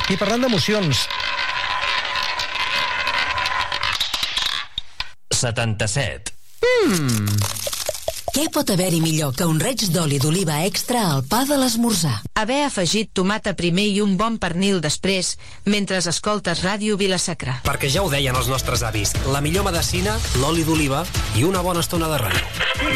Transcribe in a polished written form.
I parlant d'emocions... 77. Què pot haver-hi millor que un reig d'oli d'oliva extra al pa de l'esmorzar? Haver afegit tomata primer i un bon pernil després mentre escoltes Ràdio Vila-sacra. Perquè ja ho deien els nostres avis, la millor medecina, l'oli d'oliva i una bona estona de ràdio.